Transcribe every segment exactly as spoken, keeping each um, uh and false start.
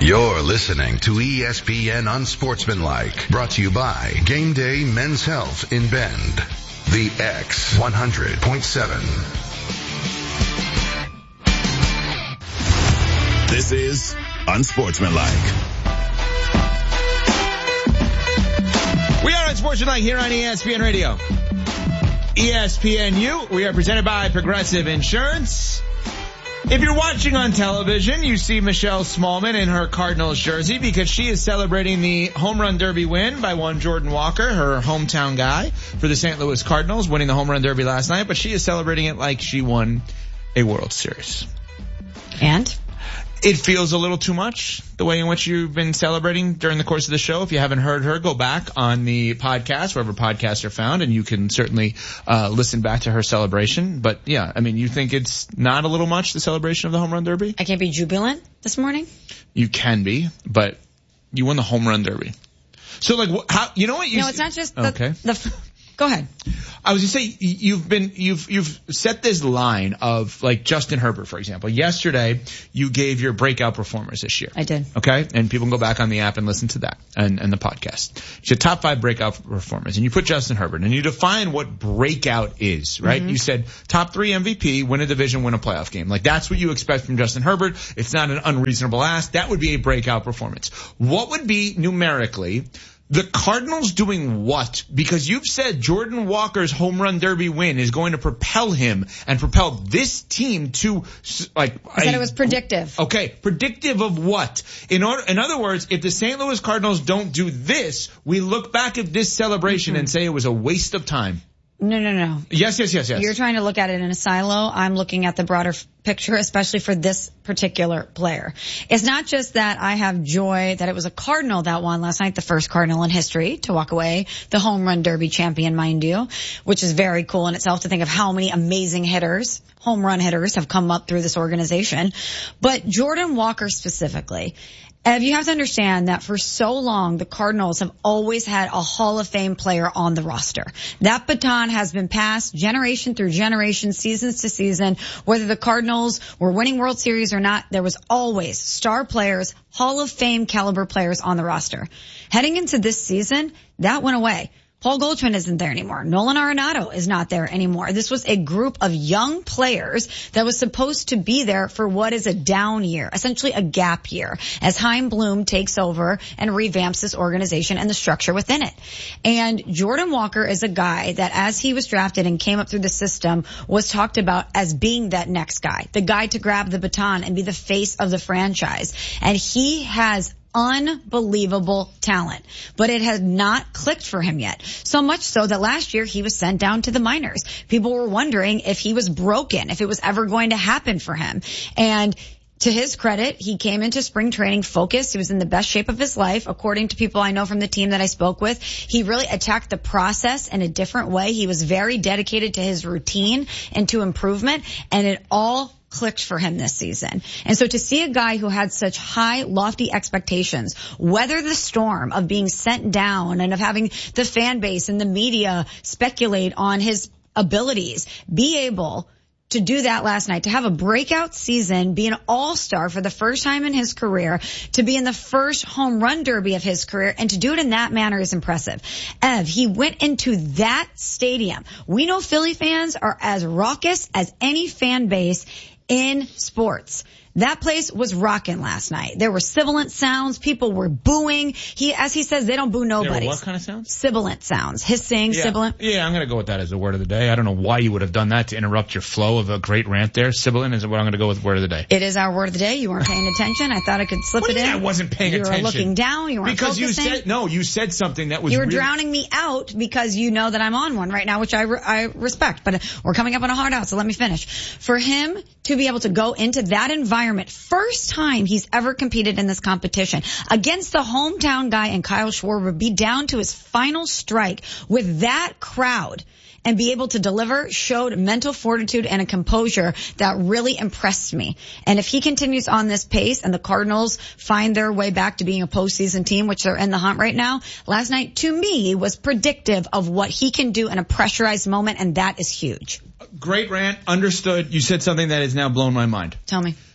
You're listening to E S P N Unsportsmanlike, brought to you by Game Day Men's Health in Bend. The X one hundred point seven. This is Unsportsmanlike. We are Unsportsmanlike here on E S P N Radio. E S P N U, we are presented by Progressive Insurance. If you're watching on television, you see Michelle Smallman in her Cardinals jersey because she is celebrating the home run derby win by one Jordan Walker, her hometown guy, for the Saint Louis Cardinals, winning the home run derby last night, but she is celebrating it like she won a World Series. And? It feels a little too much, the way in which you've been celebrating during the course of the show. If you haven't heard her, go back on the podcast, wherever podcasts are found, and you can certainly uh listen back to her celebration. But yeah, I mean, you think it's not a little much, the celebration of the home run derby? I can't be jubilant this morning? You can be, but you won the home run derby. So like, how, you know what? You no, it's not just the, okay. the Go ahead. I was going to say, you've been, you've, you've set this line of like Justin Herbert, for example. Yesterday, you gave your breakout performers this year. I did. Okay? And people can go back on the app and listen to that and, and the podcast. It's your top five breakout performers. And you put Justin Herbert and you define what breakout is, right? Mm-hmm. You said top three M V P, win a division, win a playoff game. Like that's what you expect from Justin Herbert. It's not an unreasonable ask. That would be a breakout performance. What would be numerically the Cardinals doing what? Because you've said Jordan Walker's home run derby win is going to propel him and propel this team to, like, I said it was predictive. Okay, predictive of what? In order, in other words, if the Saint Louis Cardinals don't do this, we look back at this celebration mm-hmm. and say it was a waste of time. No, no, no. Yes, yes, yes, yes. You're trying to look at it in a silo. I'm looking at the broader f- picture, especially for this particular player. It's not just that I have joy that it was a Cardinal that won last night, the first Cardinal in history to walk away, the home run derby champion, mind you, which is very cool in itself to think of how many amazing hitters, home run hitters have come up through this organization. But Jordan Walker specifically, Ev, you have to understand that for so long, the Cardinals have always had a Hall of Fame player on the roster. That baton has been passed generation through generation, seasons to season. Whether the Cardinals were winning World Series or not, there was always star players, Hall of Fame caliber players on the roster. Heading into this season, that went away. Paul Goldschmidt isn't there anymore. Nolan Arenado is not there anymore. This was a group of young players that was supposed to be there for what is a down year, essentially a gap year, as Chaim Bloom takes over and revamps this organization and the structure within it. And Jordan Walker is a guy that, as he was drafted and came up through the system, was talked about as being that next guy, the guy to grab the baton and be the face of the franchise. And he has unbelievable talent, but it has not clicked for him yet. So much so that last year he was sent down to the minors. People were wondering if he was broken, if it was ever going to happen for him. And to his credit, he came into spring training focused. He was in the best shape of his life. According to people I know from the team that I spoke with, he really attacked the process in a different way. He was very dedicated to his routine and to improvement, and it all clicked for him this season. And so to see a guy who had such high, lofty expectations weather the storm of being sent down and of having the fan base and the media speculate on his abilities, be able to do that last night, to have a breakout season, be an all-star for the first time in his career, to be in the first home run derby of his career, and to do it in that manner is impressive. Ev, he went into that stadium. We know Philly fans are as raucous as any fan base in sports. That place was rocking last night. There were sibilant sounds. People were booing. He, as he says, they don't boo nobody. What kind of sounds? Sibilant sounds. Hissing, yeah. sibilant. Yeah, I'm going to go with that as the word of the day. I don't know why you would have done that to interrupt your flow of a great rant there. Sibilant is what I'm going to go with word of the day. It is our word of the day. You weren't paying attention. I thought I could slip what it in. I wasn't paying you attention. You were looking down. You weren't because focusing. you said, no, you said something that was You were really... drowning me out because you know that I'm on one right now, which I, re- I respect. But we're coming up on a hard out, so let me finish. For him to be able to go into that environment, first time he's ever competed in this competition, against the hometown guy and Kyle Schwarber, be down to his final strike with that crowd and be able to deliver, showed mental fortitude and a composure that really impressed me. And if he continues on this pace and the Cardinals find their way back to being a postseason team, which they're in the hunt right now, last night to me was predictive of what he can do in a pressurized moment, and that is huge. Great rant, understood. You said something that has now blown my mind. Tell me.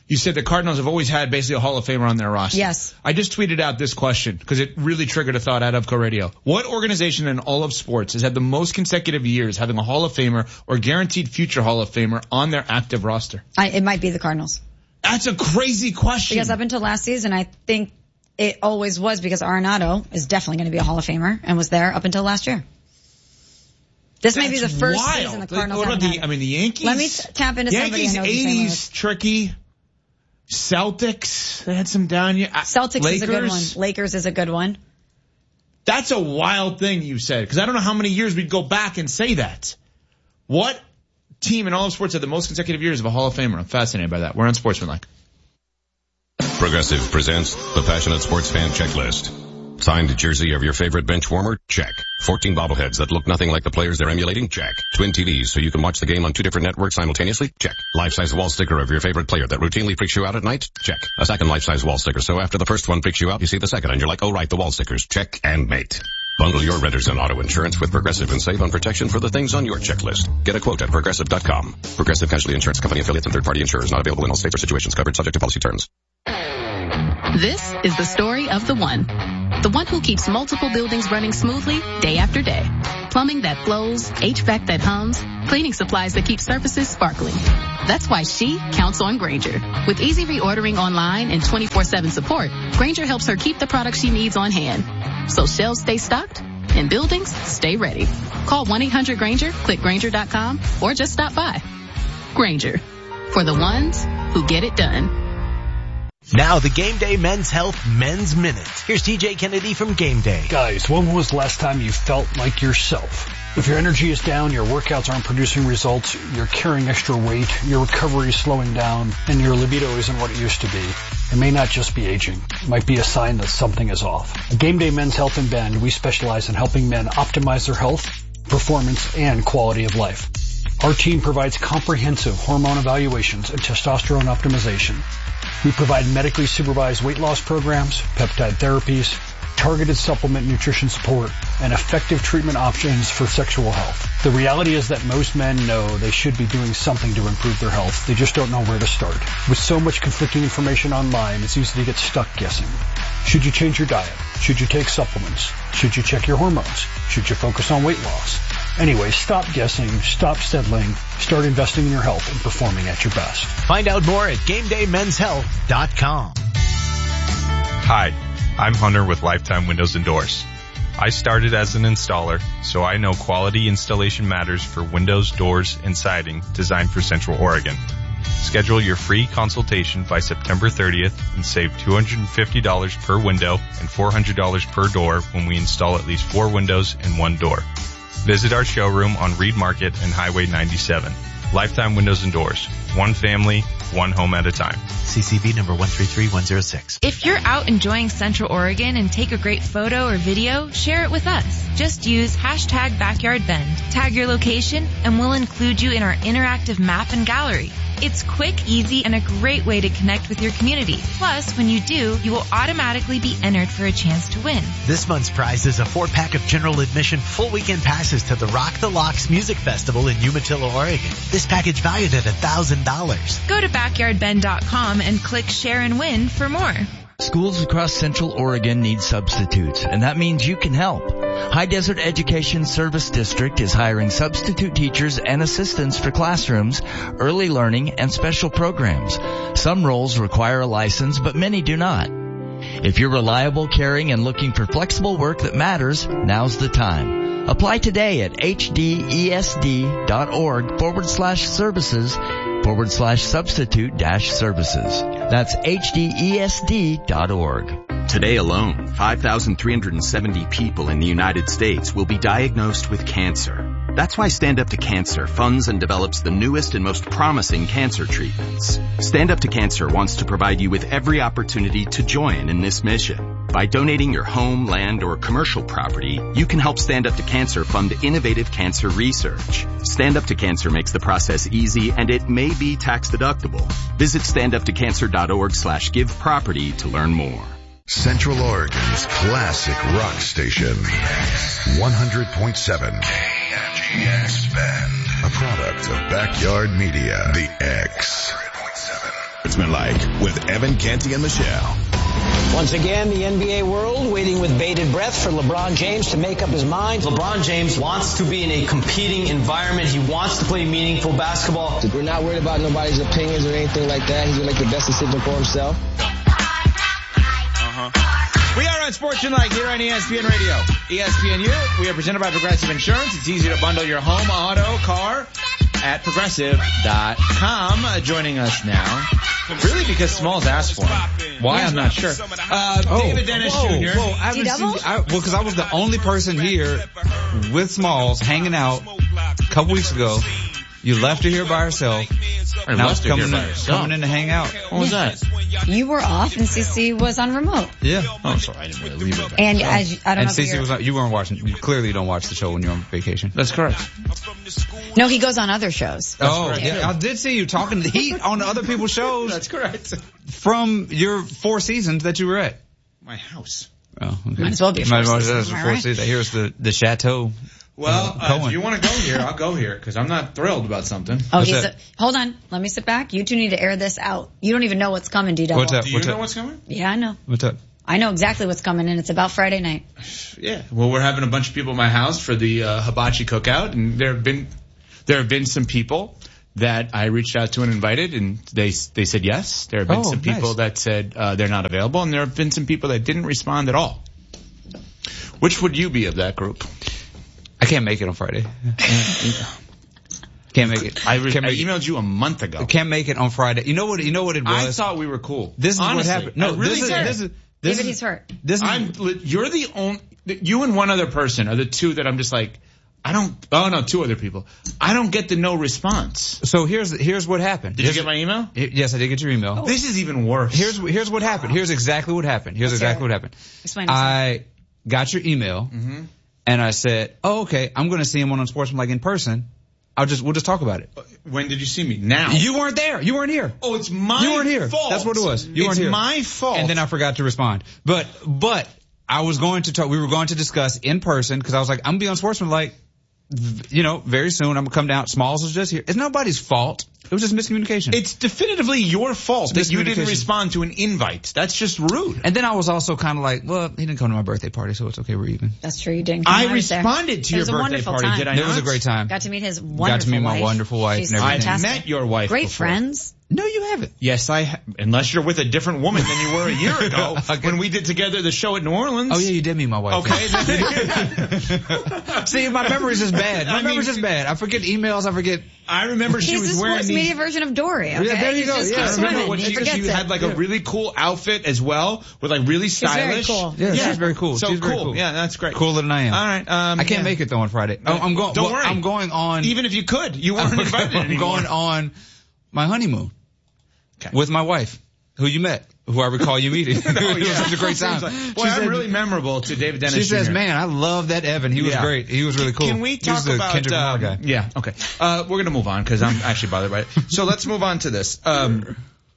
You said the Cardinals have always had basically a Hall of Famer on their roster. Yes. I just tweeted out this question because it really triggered a thought out of Co-Radio. What organization in all of sports has had the most consecutive years having a Hall of Famer or guaranteed future Hall of Famer on their active roster? I, it might be the Cardinals. That's a crazy question. Because up until last season, I think it always was because Arenado is definitely going to be a Hall of Famer and was there up until last year. This That's may be the first wild. season the Cardinals what about haven't the, had it. I mean, the Yankees. Let me t- tap into somebody Yankees I know who's eighties tricky. Celtics, they had some down year. Celtics Lakers. is a good one. Lakers is a good one. That's a wild thing you said, because I don't know how many years we'd go back and say that. What team in all of sports had the most consecutive years of a Hall of Famer? I'm fascinated by that. We're on Sportsmanlike. Progressive presents the Passionate Sports Fan Checklist. Signed jersey of your favorite bench warmer? Check. fourteen bobbleheads that look nothing like the players they're emulating? Check. Twin T Vs so you can watch the game on two different networks simultaneously? Check. Life-size wall sticker of your favorite player that routinely freaks you out at night? Check. A second life-size wall sticker so after the first one freaks you out, you see the second and you're like, oh right, the wall stickers. Check and mate. Bundle your renters and auto insurance with Progressive and save on protection for the things on your checklist. Get a quote at Progressive dot com. Progressive Casualty Insurance Company affiliates and third-party insurers not available in all states or situations covered subject to policy terms. This is the story of the one. The one who keeps multiple buildings running smoothly day after day. Plumbing that flows, H V A C that hums, cleaning supplies that keep surfaces sparkling. That's why she counts on Grainger. With easy reordering online and twenty-four seven support, Grainger helps her keep the products she needs on hand. So shelves stay stocked and buildings stay ready. Call one eight hundred Grainger, click Grainger dot com, or just stop by. Grainger. For the ones who get it done. Now the Game Day Men's Health Men's Minute. Here's T J Kennedy from Game Day. Guys, when was the last time you felt like yourself? If your energy is down, your workouts aren't producing results, you're carrying extra weight, your recovery is slowing down, and your libido isn't what it used to be, it may not just be aging. It might be a sign that something is off. At Game Day Men's Health in Bend, we specialize in helping men optimize their health, performance, and quality of life. Our team provides comprehensive hormone evaluations and testosterone optimization. We provide medically supervised weight loss programs, peptide therapies, targeted supplement nutrition support, and effective treatment options for sexual health. The reality is that most men know they should be doing something to improve their health. They just don't know where to start. With so much conflicting information online, it's easy to get stuck guessing. Should you change your diet? Should you take supplements? Should you check your hormones? Should you focus on weight loss? Anyway, stop guessing, stop settling, start investing in your health and performing at your best. Find out more at game day men's health dot com. Hi, I'm Hunter with Lifetime Windows and Doors. I started as an installer, so I know quality installation matters for windows, doors, and siding designed for Central Oregon. Schedule your free consultation by September thirtieth and save two hundred fifty dollars per window and four hundred dollars per door when we install at least four windows and one door. Visit our showroom on Reed Market and Highway ninety-seven. Lifetime Windows and Doors. One family, one home at a time. C C V number one three three one zero six. If you're out enjoying Central Oregon and take a great photo or video, share it with us. Just use hashtag BackyardBend. Tag your location and we'll include you in our interactive map and gallery. It's quick, easy, and a great way to connect with your community. Plus, when you do, you will automatically be entered for a chance to win. This month's prize is a four-pack of general admission full weekend passes to the Rock the Locks Music Festival in Umatilla, Oregon. This package valued at one thousand dollars. Go to backyard bend dot com and click Share and Win for more. Schools across Central Oregon need substitutes, and that means you can help. High Desert Education Service District is hiring substitute teachers and assistants for classrooms, early learning, and special programs. Some roles require a license, but many do not. If you're reliable, caring, and looking for flexible work that matters, now's the time. Apply today at hdesd.org forward slash services forward slash substitute dash services. That's hdesd dot org. Today alone, five thousand three hundred seventy people in the United States will be diagnosed with cancer. That's why Stand Up to Cancer funds and develops the newest and most promising cancer treatments. Stand Up to Cancer wants to provide you with every opportunity to join in this mission. By donating your home, land, or commercial property, you can help Stand Up to Cancer fund innovative cancer research. Stand Up to Cancer makes the process easy and it may be tax deductible. Visit stand up to cancer dot org slash give property to learn more. Central Oregon's classic rock station, one hundred point seven K M G X Bend, a product of Backyard Media, The X. Unsportsmanlike with Evan Canty and Michelle. Once again, the N B A world waiting with bated breath for LeBron James to make up his mind. LeBron James wants to be in a competing environment. He wants to play meaningful basketball. We're not worried about nobody's opinions or anything like that. He's going to make the best decision for himself. Uh-huh. We are Unsportsmanlike here on E S P N Radio. E S P N U, we are presented by Progressive Insurance. It's easy to bundle your home, auto, car at progressive dot com. Uh, joining us now, really because Smalls asked for him. Why, I'm not sure. Uh, oh, David Dennis whoa, Junior Whoa, I haven't seen, I, well, because I was the only person here with Smalls hanging out a couple weeks ago. You left her here by herself. I now left her coming, here by in, herself. coming in to hang out. What was that? You were off and Cece was on remote. Yeah. Oh, sorry, I didn't really leave it. And oh. as you, I don't and know if Cece was on, you weren't watching. You clearly don't watch the show when you're on vacation. That's correct. No, he goes on other shows. That's oh, correct. yeah. I did see you talking heat on other people's shows. That's correct. From your four seasons that you were at. My house. Oh, okay. Might as well be a four seasons. Four right? seasons. Here's the, the Chateau. Well, uh, if you want to go here, I'll go here because I'm not thrilled about something. Oh, he's a, hold on. Let me sit back. You two need to air this out. You don't even know what's coming, D-Double. What's up? Do you what's know up? what's coming? Yeah, I know. What's up? I know exactly what's coming, and it's about Friday night. Yeah. Well, we're having a bunch of people at my house for the uh, hibachi cookout, and there have been there have been some people that I reached out to and invited, and they they said yes. There have been oh, some people nice. that said uh, they're not available, and there have been some people that didn't respond at all. Which would you be of that group? I can't make it on Friday. Can't make it. I, re- can't I make emailed it. you a month ago. Can't make it on Friday. You know what? You know what it was. I thought we were cool. This is Honestly, what happened. No, I really this is did. this is this David, is, he's hurt. This is. I'm. You're the only. You and one other person are the two that I'm just like. I don't. Oh no, two other people. I don't get the no response. So here's here's what happened. Did here's, you get my email? Yes, I did get your email. Oh. This is even worse. Here's here's what happened. Here's exactly what happened. Here's Let's exactly what happened. Explain. I got your email. Mm-hmm. And I said, oh, okay, I'm going to see him on Unsportsmanlike in person. I'll just, we'll just talk about it. When did you see me? Now. You weren't there. You weren't here. Oh, it's my fault. You weren't here. fault. That's what it was. You it's weren't here. It's my fault. And then I forgot to respond. But, but I was going to talk, we were going to discuss in person because I was like, I'm going to be on Sportsmanlike, you know, very soon. I'm going to come down. Smalls was just here. It's nobody's fault. It was just miscommunication. It's definitively your fault that you didn't respond to an invite. That's just rude. And then I was also kind of like, well, he didn't come to my birthday party, so it's okay, we're even. That's true, you didn't come. I responded to your birthday party, time. did I It not? was a great time. Got to meet his wonderful Got to meet my wife. wonderful wife She's and everything. I met your wife Great before. friends. No, you haven't. Yes, I ha- unless you're with a different woman than you were a year ago okay. when we did together the show at New Orleans. Oh yeah, you did meet my wife. Okay. See, my memory's just bad. My I memory's mean, just bad. I forget emails. I forget. I remember she He's was the wearing sports these... media version of Dory. Okay? Yeah, there you He's go. Just Yeah, I remember swimming. when she, he she had like yeah. a really cool outfit as well, with like really stylish. She's very cool. Yeah, yeah. she's very cool. So she's cool. Very cool. Yeah, that's great. Cooler than I am. All right. Um, I can't yeah. make it though on Friday. Oh, I'm going. Don't well, worry. I'm going on. Even if you could, you weren't invited I'm anymore. going on my honeymoon okay. with my wife, who you met. Who I recall you meeting. oh, yeah. It was such a great time. Like, boy, she I'm said, really memorable to David Dennis She says, Junior man, I love that Evan. He was yeah. great. He was really cool. Can we talk he was the about, Kendrick Lamar um, guy. Yeah, okay. Uh, we're gonna move on because I'm actually bothered by it. So let's move on to this. Um,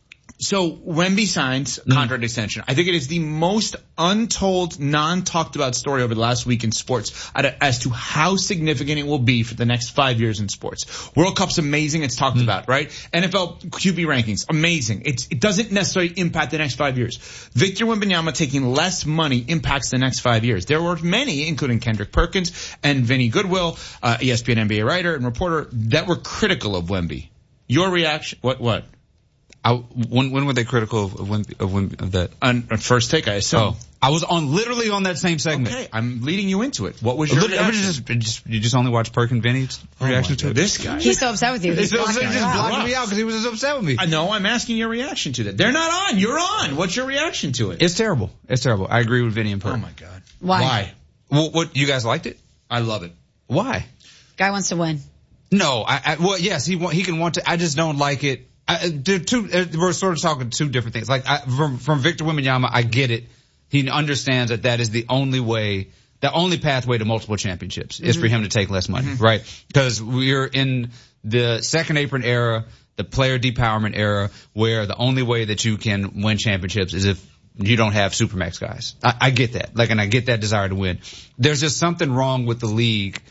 So Wemby signs contract mm. extension. I think it is the most untold, non-talked about story over the last week in sports as to how significant it will be for the next five years in sports. World Cup's amazing. It's talked mm. about, right? N F L Q B rankings, amazing. It's, it doesn't necessarily impact the next five years. Victor Wembanyama taking less money impacts the next five years. There were many, including Kendrick Perkins and Vinny Goodwill, uh, E S P N N B A writer and reporter, that were critical of Wemby. Your reaction? What? What? I, when when were they critical of when of, when, of that? On, on First Take, I assume. Oh, I was on literally on that same segment. Okay, I'm leading you into it. What was your Literally, reaction? Just, just, you just only watch Perk and Vinny's oh reaction to it? This guy. He's so upset with you. He's, He's so blocking, upset, just blocking me out because he was so upset with me. I know. I'm asking your reaction to that. They're not on. You're on. What's your reaction to it? It's terrible. It's terrible. I agree with Vinny and Perk. Oh my god. Why? Why? Well, what you guys liked it? I love it. Why? Guy wants to win. No, I, I well, yes, he he can want to. I just don't like it. I, two, we're sort of talking two different things. Like I, from from Victor Wembanyama, I get it. He understands that that is the only way, the only pathway to multiple championships mm-hmm. is for him to take less money, mm-hmm. right? Because we're in the second apron era, the player depowerment era, where the only way that you can win championships is if you don't have supermax guys. I, I get that. Like, and I get that desire to win. There's just something wrong with the league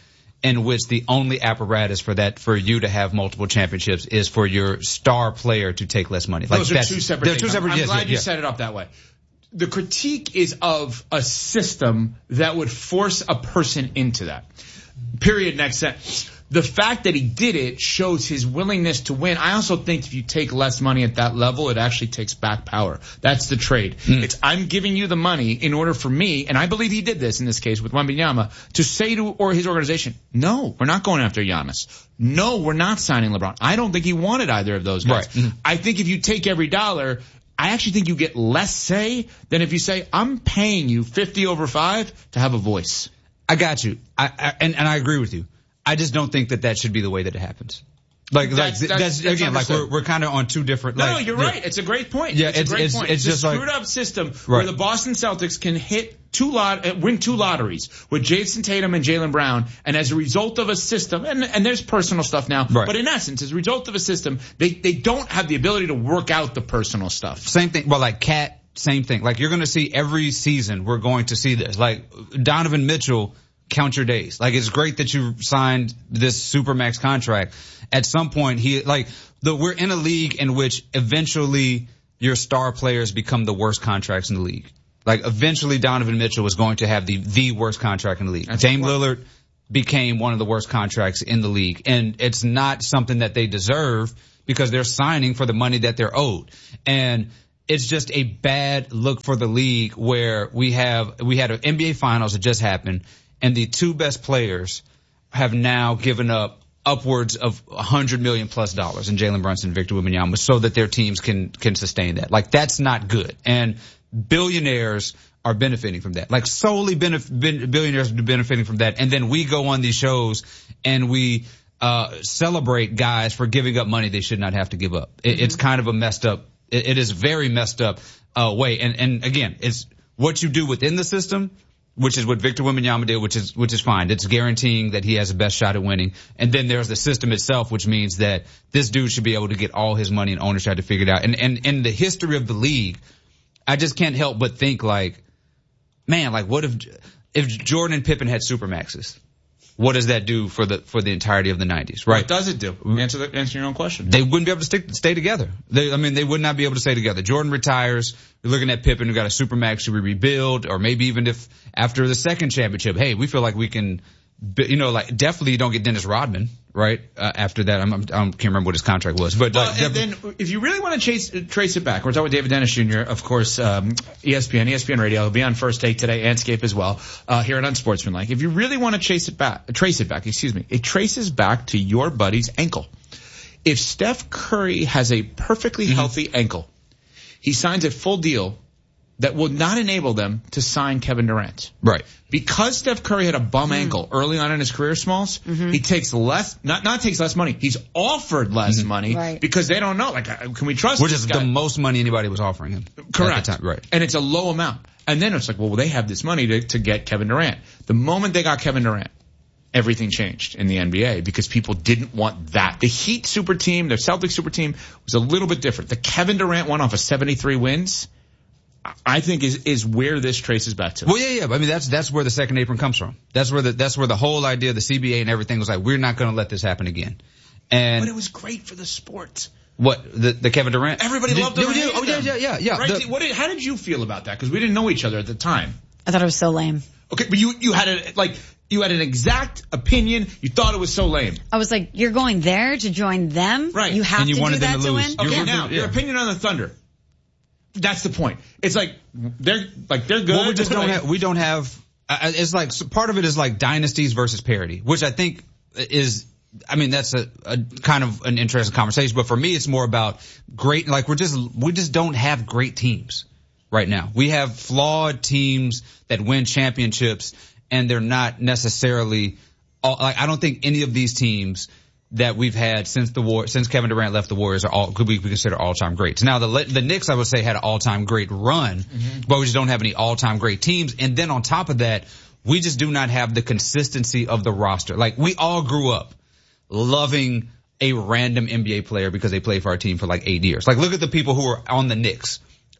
in which the only apparatus for that, for you to have multiple championships is for your star player to take less money. Like Those are that's, two separate they're things. two separate, I'm, I'm yes, glad yeah, you yeah. set it up that way. The critique is of a system that would force a person into that. Period. Next sentence. The fact that he did it shows his willingness to win. I also think if you take less money at that level, it actually takes back power. That's the trade. Mm. It's I'm giving you the money in order for me, and I believe he did this in this case with Wembanyama, to say to or his organization, no, we're not going after Giannis. No, we're not signing LeBron. I don't think he wanted either of those guys. Right. Mm. I think if you take every dollar, I actually think you get less say than if you say, I'm paying you fifty over five to have a voice. I got you. I, I and, and I agree with you. I just don't think that that should be the way that it happens. Like, that's, like that's, that's, that's again, like we're, we're kind of on two different. No, like, no, you're yeah. right. It's a great point. Yeah, it's, it's a great it's, point. it's It's, just a like screwed up system right. where the Boston Celtics can hit two lot, win two lotteries with Jason Tatum and Jaylen Brown, and as a result of a system, and and there's personal stuff now, right. but in essence, as a result of a system, they they don't have the ability to work out the personal stuff. Same thing. Well, like Cat, same thing. Like you're going to see every season, we're going to see this. Like Donovan Mitchell. Count your days. Like it's great that you signed this Supermax contract. At some point, he like the we're in a league in which eventually your star players become the worst contracts in the league. Like eventually, Donovan Mitchell was going to have the the worst contract in the league. That's Dame Lillard became one of the worst contracts in the league, and it's not something that they deserve because they're signing for the money that they're owed. And it's just a bad look for the league where we have we had an N B A Finals that just happened. And the two best players have now given up upwards of one hundred million plus dollars in Jalen Brunson and Victor Wembanyama so that their teams can can sustain that. Like that's not good. And billionaires are benefiting from that. Like solely benef- ben- billionaires are benefiting from that. And then we go on these shows and we uh celebrate guys for giving up money they should not have to give up. It, mm-hmm. It's kind of a messed up. It, it is very messed up uh way. And and again, it's what you do within the system. Which is what Victor Wembanyama did, which is which is fine. It's guaranteeing that he has the best shot at winning. And then there's the system itself, which means that this dude should be able to get all his money and ownership to figure it out. And and in the history of the league, I just can't help but think like, man, like what if if Jordan and Pippen had supermaxes? What does that do for the for the entirety of the nineties, right? What does it do? Answer the, answer your own question. They wouldn't be able to stick stay together. They, I mean, they would not be able to stay together. Jordan retires. You're looking at Pippen, who got a supermax. Should we rebuild? Or maybe even if after the second championship, hey, we feel like we can, you know, like definitely you don't get Dennis Rodman, right? Uh, after that, I'm, I'm, I can't remember what his contract was, but well, like, and then if you really want to chase trace it back, we're talking with David Dennis Junior, of course, um, E S P N, E S P N Radio. He'll be on First Take today, Anscape as well, uh, here at Unsportsmanlike. If you really want to chase it back, trace it back, excuse me, it traces back to your buddy's ankle. If Steph Curry has a perfectly mm-hmm. healthy ankle, he signs a full deal that will not enable them to sign Kevin Durant. Right. Because Steph Curry had a bum mm. ankle early on in his career, Smalls, mm-hmm. he takes less, not, not takes less money, he's offered less mm-hmm. money right. because they don't know, like, can we trust Which this is guy? the most money anybody was offering him. Correct. At the time. Right. And it's a low amount. And then it's like, well, they have this money to, to get Kevin Durant. The moment they got Kevin Durant, everything changed in the N B A because people didn't want that. The Heat super team, the Celtics super team was a little bit different. The Kevin Durant one off of seventy-three wins, I think is is where this traces back to. Well, yeah, yeah. I mean, that's that's where the second apron comes from. That's where the that's where the whole idea of the C B A and everything was like, we're not going to let this happen again. And but it was great for the sport. What the the Kevin Durant? Everybody did, loved him. Did, did, oh yeah, yeah, yeah, yeah. Right? The, what did, how did you feel about that? Because we didn't know each other at the time. I thought it was so lame. Okay, but you you had a like. You had an exact opinion. You thought it was so lame. I was like, you're going there to join them? Right. You have and you to wanted do them that to, to lose. win? Okay, You're, now, yeah. your opinion on the Thunder. That's the point. It's like, they're, like, they're good. Well, we just don't have, we don't have, uh, it's like, so part of it is like dynasties versus parity, which I think is, I mean, that's a, a kind of an interesting conversation, but for me, it's more about great, like we're just, we just don't have great teams right now. We have flawed teams that win championships, and they're not necessarily, all, like, I don't think any of these teams that we've had since the war, since Kevin Durant left the Warriors are all, could we consider all-time greats. Now, the, the Knicks, I would say, had an all-time great run, mm-hmm. but we just don't have any all-time great teams. And then on top of that, we just do not have the consistency of the roster. Like, we all grew up loving a random N B A player because they played for our team for like eight years. Like, look at the people who are on the Knicks.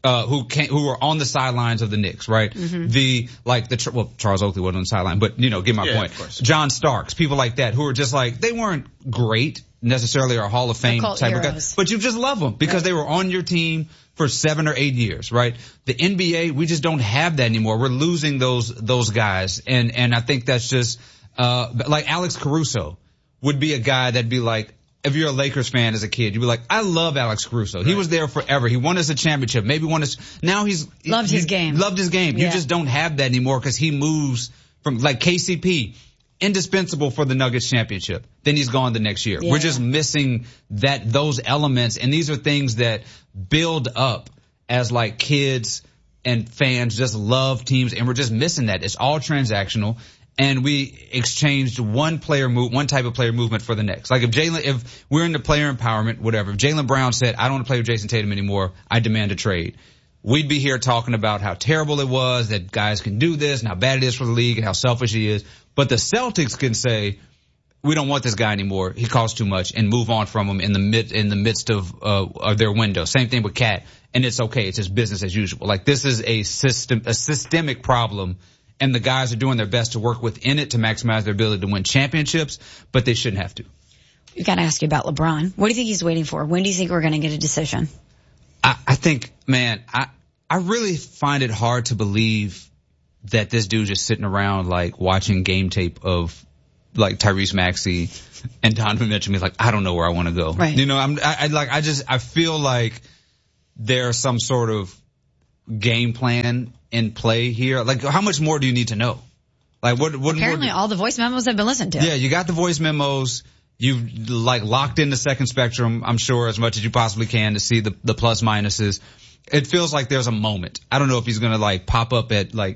Uh, who came, who were on the sidelines of the Knicks, right? Mm-hmm. The, like the, well, Charles Oakley wasn't on the sideline, but you know, get my yeah, point. Of course. John Starks, people like that who are just like, they weren't great necessarily or Hall of Fame type heroes. Of guys, but you just love them because right. they were on your team for seven or eight years, right? The N B A, we just don't have that anymore. We're losing those, those guys. And, and I think that's just, uh, like Alex Caruso would be a guy that'd be like, if you're a Lakers fan as a kid, you'd be like, I love Alex Caruso. Right. He was there forever. He won us a championship. Maybe won us. Now he's loved he, his game. Loved his game. Yeah. You just don't have that anymore because he moves from like K C P, indispensable for the Nuggets championship. Then he's gone the next year. Yeah. We're just missing that those elements, and these are things that build up as like kids and fans just love teams, and we're just missing that. It's all transactional. And we exchanged one player move, one type of player movement for the next. Like if Jaylen, if we're into player empowerment, whatever, if Jaylen Brown said, I don't want to play with Jason Tatum anymore, I demand a trade. We'd be here talking about how terrible it was, that guys can do this and how bad it is for the league and how selfish he is. But the Celtics can say, we don't want this guy anymore. He costs too much, and move on from him in the mid, in the midst of, uh, of their window. Same thing with Cat. And it's okay. It's just business as usual. Like this is a system, a systemic problem. And the guys are doing their best to work within it to maximize their ability to win championships, but they shouldn't have to. We've got to ask you about LeBron. What do you think he's waiting for? When do you think we're going to get a decision? I, I think, man, I, I really find it hard to believe that this dude's just sitting around like watching game tape of like Tyrese Maxey and Donovan Mitchell. He's like, I don't know where I want to go. Right. You know, I'm, I, I like, I just, I feel like there's some sort of game plan in play here. Like, how much more do you need to know? Like, what? what Apparently, what, all the voice memos have been listened to. Yeah, you got the voice memos. You've like locked in the second spectrum, I'm sure, as much as you possibly can to see the the plus minuses. It feels like there's a moment. I don't know if he's gonna like pop up at like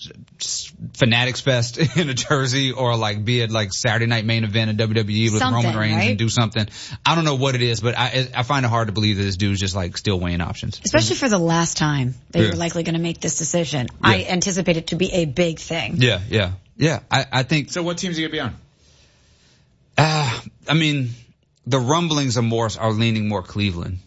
Fanatics Fest in a jersey or like be at like Saturday Night Main Event in W W E with something, Roman Reigns right? and do something. I don't know what it is, but I I find it hard to believe that this dude's just like still weighing options. Especially for the last time that yeah. you're likely going to make this decision. Yeah. I anticipate it to be a big thing. Yeah, yeah, yeah. I, I think. So what teams are you going to be on? Uh, I mean, the rumblings are more, are leaning more Cleveland,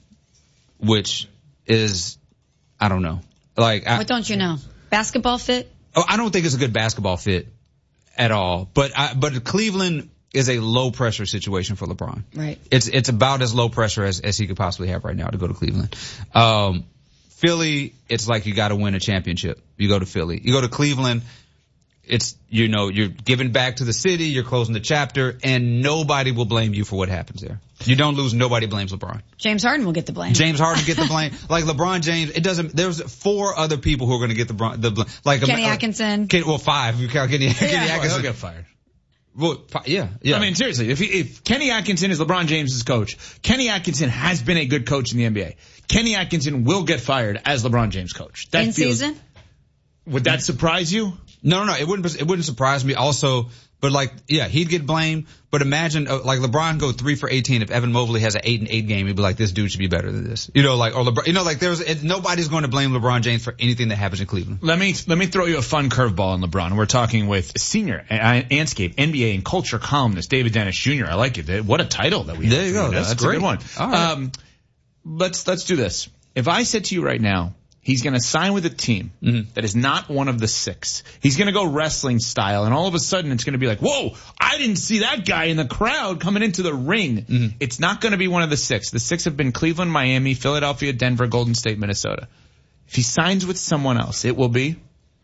which is, I don't know. Like, I, what don't you know? Basketball fit? Oh, I don't think it's a good basketball fit at all. But I, but Cleveland is a low pressure situation for LeBron. Right. It's it's about as low pressure as, as he could possibly have right now to go to Cleveland. Um, Philly, it's like you got to win a championship. You go to Philly. You go to Cleveland. It's, you know, you're giving back to the city, you're closing the chapter, and nobody will blame you for what happens there. You don't lose, nobody blames LeBron. James Harden will get the blame. James Harden get the blame. Like LeBron James, it doesn't, there's four other people who are going to get the, the blame. Like Kenny uh, Atkinson. Kenny, well, five. You count Kenny, Kenny Yeah, Atkinson. well, he'll get fired. Well, fi- yeah, yeah. I mean, seriously, if, he, if Kenny Atkinson is LeBron James's coach, Kenny Atkinson has been a good coach in the N B A. Kenny Atkinson will get fired as LeBron James' coach. That In feels, season? Would that surprise you? No, no, no. It wouldn't. It wouldn't surprise me. Also, but like, yeah, he'd get blamed. But imagine, uh, like, LeBron go three for eighteen. If Evan Mobley has an eight and eight game, he'd be like, this dude should be better than this. You know, like, or LeBron. You know, like, there's it, nobody's going to blame LeBron James for anything that happens in Cleveland. Let me let me throw you a fun curveball on LeBron. We're talking with senior Anscape N B A and culture columnist David Dennis Junior I like it. What a title that we have. There you go. That's, That's a great. good one. All right. Um, let's let's do this. If I said to you right now, he's going to sign with a team mm-hmm. that is not one of the six. He's going to go wrestling style, and all of a sudden it's going to be like, whoa, I didn't see that guy in the crowd coming into the ring. Mm-hmm. It's not going to be one of the six. The six have been Cleveland, Miami, Philadelphia, Denver, Golden State, Minnesota. If he signs with someone else, it will be?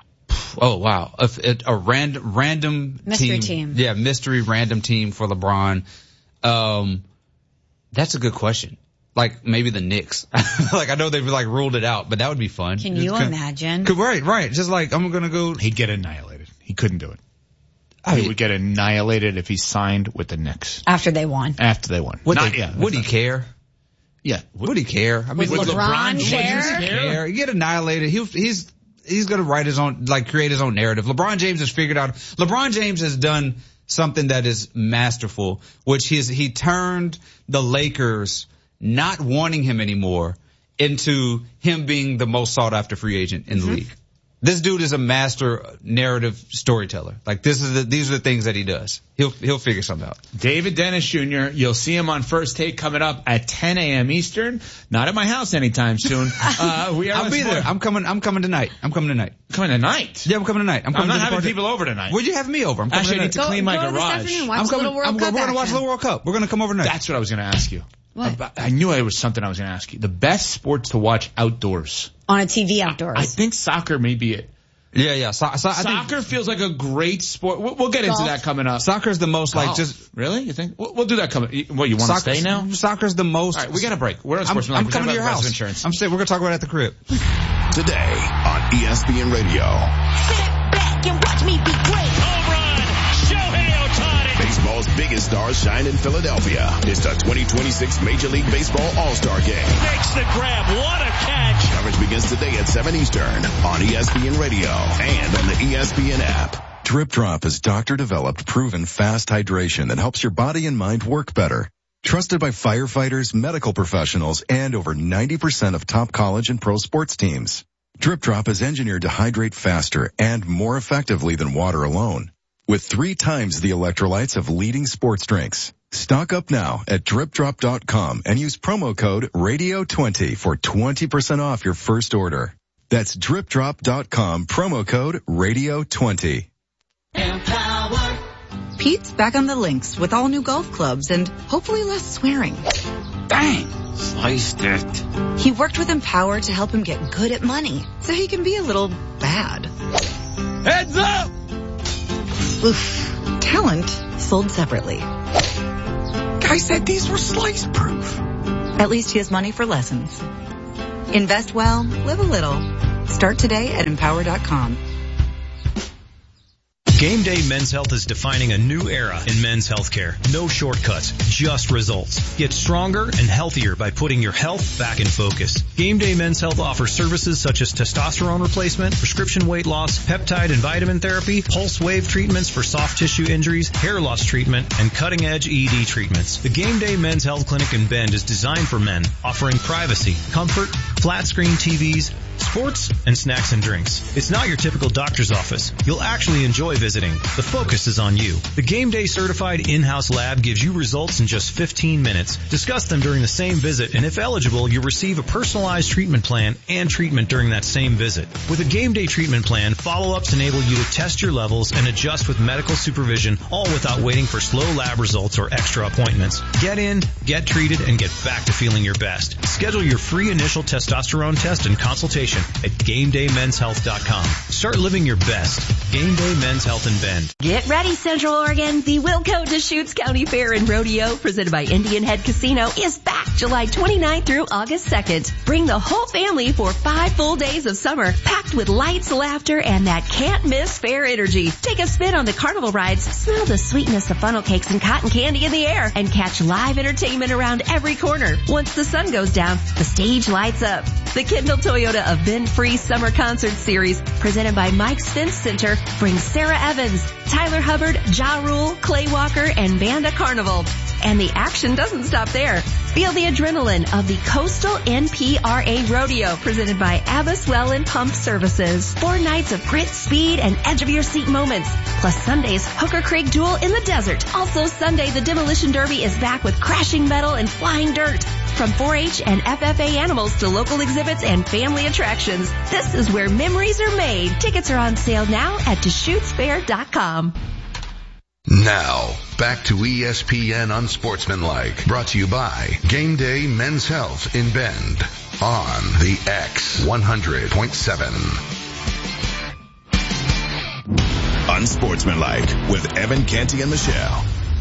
Oh, wow. A, a, a random, random mystery team. team. Yeah, mystery random team for LeBron. Um, that's a good question. Like maybe the Knicks. Like I know they've like ruled it out, but that would be fun. Can you Just, imagine? Could, right, right. Just like I'm gonna go. He'd get annihilated. He couldn't do it. I he mean, would get annihilated if he signed with the Knicks. After they won. After they won. Would, Not, they, yeah, would he care? Yeah. Would he care? I mean, would would LeBron, LeBron care? care? He get annihilated. He, he's he's gonna write his own, like create his own narrative. LeBron James has figured out. LeBron James has done something that is masterful, which is he turned the Lakers not wanting him anymore into him being the most sought after free agent in the mm-hmm. league. This dude is a master narrative storyteller. Like this is the, these are the things that he does. He'll he'll figure something out. David Dennis Junior You'll see him on First Take coming up at ten a.m. Eastern. Not at my house anytime soon. Uh, we are I'll be there. I'm coming. I'm coming tonight. I'm coming tonight. Coming tonight? Yeah, I'm coming tonight. I'm, coming I'm not to having party. people over tonight. Would you have me over? I'm coming Actually, I need tonight. to clean Go- my go this garage. afternoon, watch I'm the coming. little World I'm, Cup we're gonna watch action. the World Cup. We're gonna come over tonight. That's what I was going to ask you. What? About- I knew it was something I was going to ask you. The best sports to watch outdoors. On a T V outdoors. I think soccer may be it. Yeah, yeah. So, so, I Soccer think feels like a great sport. We'll, we'll get into Golf. that coming up. soccer is the most like Golf. just. Really? You think? We'll, we'll do that coming. What, you want to Soccer, stay now? Soccer's the most. All right, we got a break. We're on I'm, Sportsman I'm Live. coming to your Progressive house. Insurance. I'm saying we're gonna talk about it at the crib. Today on E S P N Radio. Sit back and watch me be great. Home run, Shohei Ohtani. Baseball's biggest stars shine in Philadelphia. It's the twenty twenty-six Major League Baseball All-Star Game. Makes the grab. What a catch. Coverage begins today at seven Eastern on E S P N Radio and on the E S P N app. Drip Drop is doctor-developed, proven fast hydration that helps your body and mind work better. Trusted by firefighters, medical professionals, and over ninety percent of top college and pro sports teams. Drip Drop is engineered to hydrate faster and more effectively than water alone, with three times the electrolytes of leading sports drinks. Stock up now at drip drop dot com and use promo code radio twenty for twenty percent off your first order. That's drip drop dot com, promo code radio twenty. Empower. Pete's back on the links with all new golf clubs and hopefully less swearing. Bang! Sliced it. He worked with Empower to help him get good at money so he can be a little bad. Heads up! Oof. Talent sold separately. Guy said these were slice proof. At least he has money for lessons. Invest well, live a little. Start today at empower dot com. Game Day Men's Health is defining a new era in men's healthcare. No shortcuts, just results. Get stronger and healthier by putting your health back in focus. Game Day Men's Health offers services such as testosterone replacement, prescription weight loss, peptide and vitamin therapy, pulse wave treatments for soft tissue injuries, hair loss treatment, and cutting-edge E D treatments. The Game Day Men's Health Clinic in Bend is designed for men, offering privacy, comfort, flat-screen T Vs, sports, and snacks and drinks. It's not your typical doctor's office. You'll actually enjoy visiting. The focus is on you. The Game Day certified in-house lab gives you results in just fifteen minutes. Discuss them during the same visit, and if eligible, you'll receive a personalized treatment plan and treatment during that same visit. With a Game Day treatment plan, follow-ups enable you to test your levels and adjust with medical supervision, all without waiting for slow lab results or extra appointments. Get in, get treated, and get back to feeling your best. Schedule your free initial testosterone test and consultation at game day men's health dot com. Start living your best. Game Day Men's Health in Bend. Get ready, Central Oregon. The Wilco Deschutes County Fair and Rodeo, presented by Indian Head Casino, is back July twenty-ninth through August second. Bring the whole family for five full days of summer, packed with lights, laughter, and that can't-miss fair energy. Take a spin on the carnival rides, smell the sweetness of funnel cakes and cotton candy in the air, and catch live entertainment around every corner. Once the sun goes down, the stage lights up. The Kendall Toyota Event Free Summer Concert Series, presented by Mike's Fence Center, brings Sarah Evans, Tyler Hubbard, Ja Rule, Clay Walker, and Banda Carnival. And the action doesn't stop there. Feel the adrenaline of the Coastal N P R A Rodeo, presented by Abbas Well and Pump Services. Four nights of grit, speed, and edge-of-your-seat moments. Plus Sunday's Hooker Creek Duel in the desert. Also Sunday, the Demolition Derby is back with crashing metal and flying dirt. From four H and F F A animals to local exhibits and family attractions, this is where memories are made. Tickets are on sale now at Deschutes Fair dot com. Now, back to E S P N Unsportsmanlike, brought to you by Game Day Men's Health in Bend on the X one hundred point seven. Unsportsmanlike with Evan Canty and Michelle.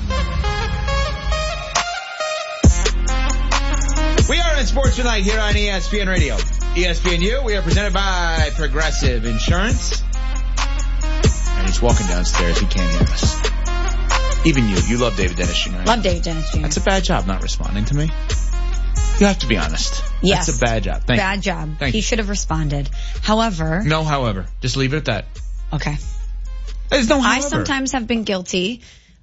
We are Unsportsmanlike here on E S P N Radio. E S P N U, we are presented by Progressive Insurance. And he's walking downstairs, he can't hear us. Even you, you love David Dennis Junior Love David Dennis Junior That's a bad job not responding to me. You have to be honest. Yes. That's a bad job. Thank Bad you. job. Thank he you. should have responded. However. No, however. Just leave it at that. Okay. There's no however. I sometimes have been guilty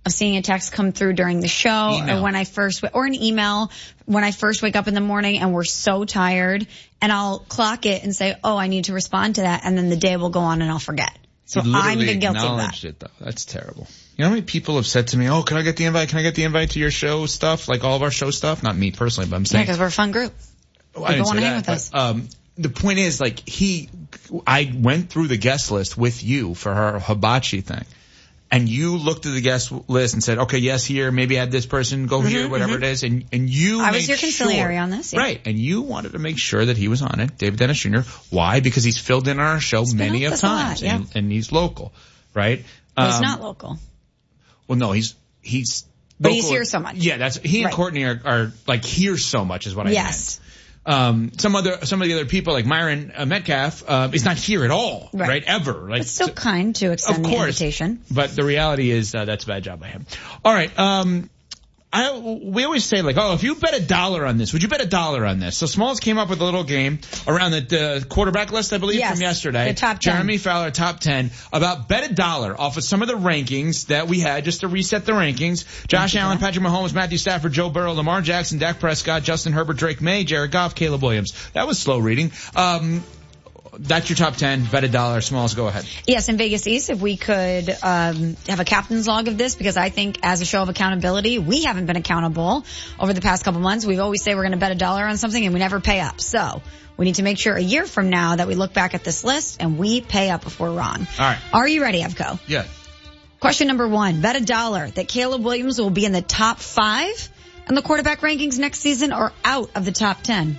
of seeing a text come through during the show Email. or when I first, or an email when I first wake up in the morning and we're so tired, and I'll clock it and say, oh, I need to respond to that, and then the day will go on and I'll forget. So You I'm literally the guilty of that. acknowledged it, though. That's terrible. You know how many people have said to me, oh, can I get the invite? Can I get the invite to your show stuff? Like all of our show stuff? Not me personally, but I'm Yeah, saying. because we're a fun group. Oh, I People didn't want say to hang that, with us. but, um, the point is, like, he, I went through the guest list with you for her hibachi thing. And you looked at the guest list and said, okay, yes, here, maybe add this person, go Mm-hmm, here, whatever mm-hmm. it is. And, and you I made was your conciliary sure, on this, yeah. Right. And you wanted to make sure that he was on it, David Dennis Junior Why? Because he's filled in on our show He's been many on of this a lot, times. yeah. and, and he's local, right? But he's Um, not local. Well, no, he's, he's, But he's local- here so much. Yeah, that's, he and Right. Courtney are, are like here so much is what I Yes. meant. Um, some other, some of the other people like Myron uh, Metcalf, uh, is not here at all, right? Right. Ever. Like, It's still kind to extend of the course. invitation. But the reality is, uh, that's a bad job by him. All right. Um, I, we always say like, oh, if you bet a dollar on this, would you bet a dollar on this? So Smalls came up with a little game around the, the quarterback list, I believe, Yes, from yesterday. the top ten. Jeremy Fowler, top ten, about bet a dollar off of some of the rankings that we had, just to reset the rankings. Josh Allen, Patrick Mahomes, Matthew Stafford, Joe Burrow, Lamar Jackson, Dak Prescott, Justin Herbert, Drake May, Jared Goff, Caleb Williams. That was slow reading. Um, that's your top ten. Bet a dollar. Smalls, go ahead. Yes, in Vegas East, if we could um, have a captain's log of this, because I think as a show of accountability, we haven't been accountable over the past couple months. We always say we're going to bet a dollar on something and we never pay up. So we need to make sure a year from now that we look back at this list and we pay up if we're wrong. All right. Are you ready, Evco? Yeah. Question number one, bet a dollar that Caleb Williams will be in the top five in the quarterback rankings next season or out of the top ten.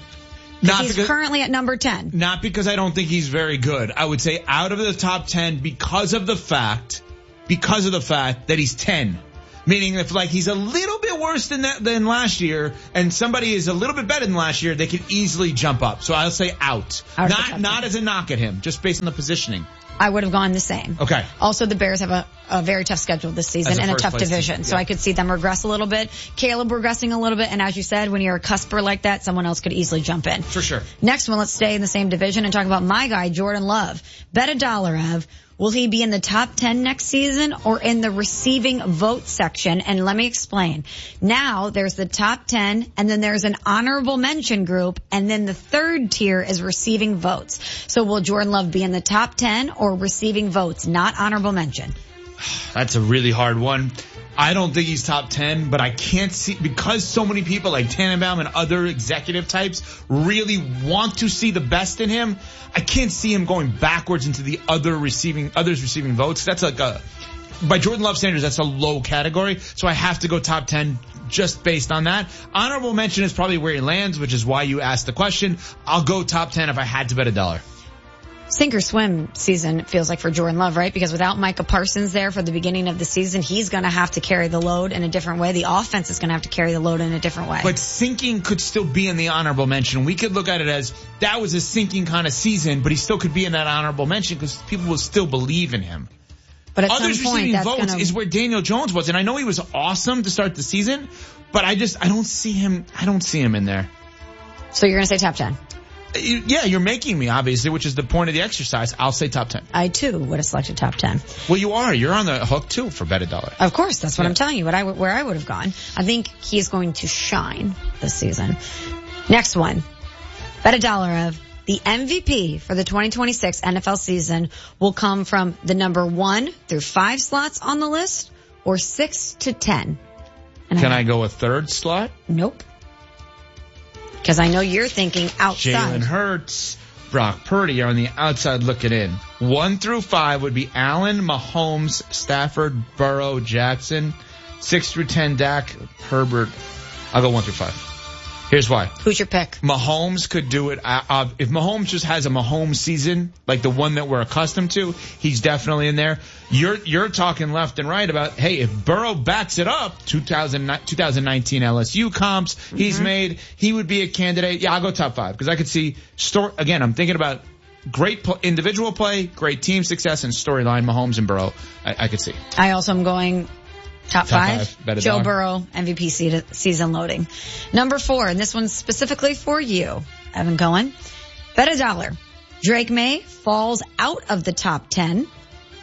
Not He's because, currently at number ten. not because I don't think he's very good. I would say out of the top ten because of the fact, because of the fact that he's ten. Meaning if like he's a little bit worse than that, than last year and somebody is a little bit better than last year, they can easily jump up. So I'll say out. Out of the not, top not ten. as a knock at him, just based on the positioning. I would have gone the same. Okay. Also, the Bears have a, a very tough schedule this season As a and a first tough place division. team, So yeah. I could see them regress a little bit. Caleb regressing a little bit. And as you said, when you're a cusper like that, someone else could easily jump in. For sure. Next one, let's stay in the same division and talk about my guy, Jordan Love. Bet a dollar, Ev. Will he be in the top ten next season or in the receiving vote section? And let me explain. Now there's the top ten and then there's an honorable mention group and then the third tier is receiving votes. So will Jordan Love be in the top ten or receiving votes, not honorable mention? That's a really hard one. I don't think he's top ten, but I can't see, because so many people like Tannenbaum and other executive types really want to see the best in him, I can't see him going backwards into the other receiving, others receiving votes. That's like a, by Jordan Love standards, that's a low category. So I have to go top ten just based on that. Honorable mention is probably where he lands, which is why you asked the question. I'll go top ten if I had to bet a dollar. Sink or swim season, it feels like, for Jordan Love, right? Because without Micah Parsons there for the beginning of the season, he's going to have to carry the load in a different way. The offense is going to have to carry the load in a different way. But sinking could still be in the honorable mention. We could look at it as that was a sinking kind of season, but he still could be in that honorable mention because people will still believe in him. But at Others some point, receiving that's votes gonna... is where Daniel Jones was, and I know he was awesome to start the season, but I just I don't see him. I don't see him in there. So you're going to say top ten? You, yeah, you're making me, obviously, which is the point of the exercise. I'll say top ten. I, too, would have selected top ten. Well, you are. You're on the hook, too, for bet a dollar. Of course. That's what Yeah. I'm telling you, what I, where I would have gone. I think he is going to shine this season. Next one. Bet a dollar of the M V P for the twenty twenty-six N F L season will come from the number one through five slots on the list or six to ten. And Can I go a third slot? Nope. Because I know you're thinking outside. Jalen Hurts, Brock Purdy are on the outside looking in. One through five would be Allen, Mahomes, Stafford, Burrow, Jackson. Six through ten, Dak, Herbert. I'll go one through five. Here's why. Who's your pick? Mahomes could do it. Uh, uh, if Mahomes just has a Mahomes season, like the one that we're accustomed to, he's definitely in there. You're you're talking left and right about, hey, if Burrow backs it up, two thousand, twenty nineteen L S U comps mm-hmm. he's made, he would be a candidate. Yeah, I'll go top five because I could see, story, again, I'm thinking about great pl- individual play, great team success, and storyline, Mahomes and Burrow. I, I could see. I also am going Top, Top five, five bet a Joe dollar. Burrow, M V P se- season loading. Number four, and this one's specifically for you, Evan Cohen. Bet a dollar. Drake May falls out of the top ten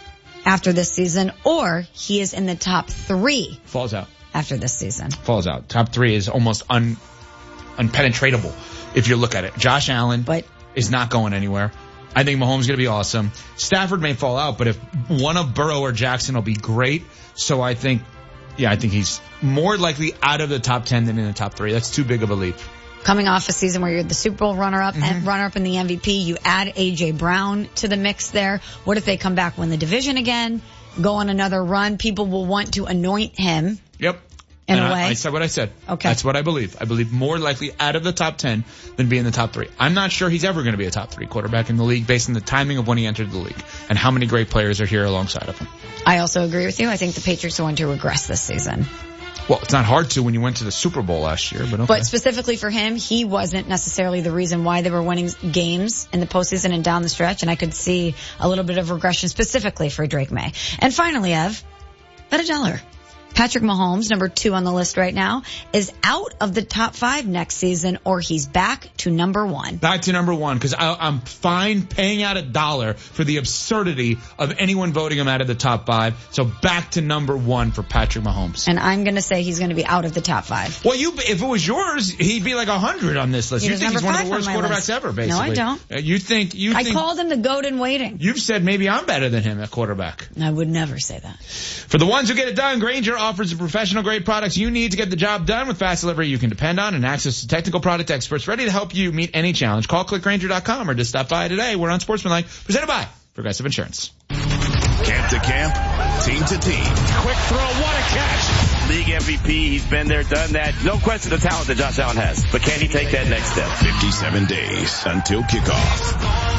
after this season, or he is in the top three. Falls out. After this season. Falls out. Top three is almost un, unpenetratable if you look at it. Josh Allen but, is not going anywhere. I think Mahomes is going to be awesome. Stafford may fall out, but if one of Burrow or Jackson will be great. So I think, yeah, I think he's more likely out of the top ten than in the top three. That's too big of a leap. Coming off a season where you're the Super Bowl runner-up mm-hmm. and runner-up in the M V P, you add A J Brown to the mix there. What if they come back, win the division again, go on another run? People will want to anoint him. Yep. In and a I, way. I said what I said. Okay. That's what I believe. I believe more likely out of the top ten than be in the top three. I'm not sure he's ever going to be a top three quarterback in the league based on the timing of when he entered the league and how many great players are here alongside of him. I also agree with you. I think the Patriots are going to regress this season. Well, it's not hard to when you went to the Super Bowl last year, but okay. But specifically for him, he wasn't necessarily the reason why they were winning games in the postseason and down the stretch, and I could see a little bit of regression specifically for Drake May. And finally, Ev, bet a dollar. Patrick Mahomes, number two on the list right now, is out of the top five next season, or he's back to number one. Back to number one, because I'm fine paying out a dollar for the absurdity of anyone voting him out of the top five. So back to number one for Patrick Mahomes. And I'm going to say he's going to be out of the top five. Well, you, if it was yours, he'd be like a hundred on this list. He you think he's one of the worst on quarterbacks list. ever, basically. No, I don't. Uh, you think, you I think. called him the GOAT in waiting. You've said maybe I'm better than him at quarterback. I would never say that. For the ones who get it done, Grainger offers the professional grade products you need to get the job done with fast delivery you can depend on and access to technical product experts ready to help you meet any challenge. Call click grainger dot com or just stop by today. We're on Sportsmanlike, presented by Progressive Insurance. Camp to camp, team to team. Quick throw, what a catch. League M V P, he's been there, done that. No question the talent that Josh Allen has. But can he take that next step? fifty-seven days until kickoff.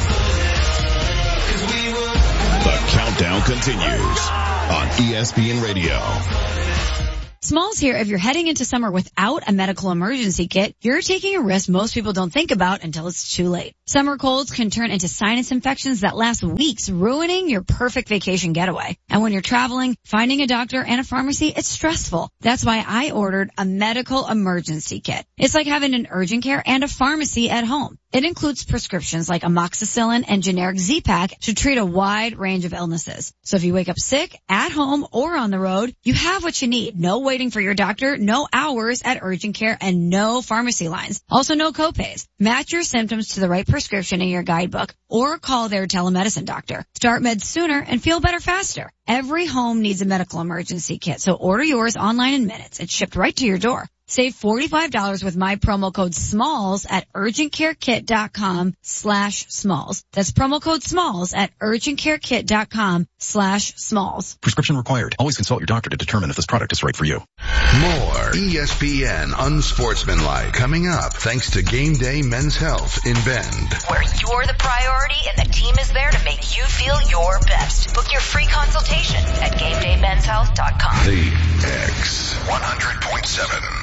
The countdown continues on E S P N Radio. Smalls here. If you're heading into summer without a medical emergency kit, you're taking a risk most people don't think about until it's too late. Summer colds can turn into sinus infections that last weeks, ruining your perfect vacation getaway. And when you're traveling, finding a doctor and a pharmacy, it's stressful. That's why I ordered a medical emergency kit. It's like having an urgent care and a pharmacy at home. It includes prescriptions like amoxicillin and generic Z-Pak to treat a wide range of illnesses. So if you wake up sick, at home, or on the road, you have what you need. No waiting for your doctor, no hours at urgent care, and no pharmacy lines. Also no copays. Match your symptoms to the right prescription in your guidebook or call their telemedicine doctor. Start meds sooner and feel better faster. Every home needs a medical emergency kit, so order yours online in minutes. It's shipped right to your door. Save forty-five dollars with my promo code SMALLS at urgentcarekit.com slash SMALLS. That's promo code SMALLS at urgentcarekit.com slash SMALLS. Prescription required. Always consult your doctor to determine if this product is right for you. More E S P N Unsportsmanlike coming up thanks to Game Day Men's Health in Bend. Where you're the priority and the team is there to make you feel your best. Book your free consultation at game day men's health dot com. The X one hundred point seven.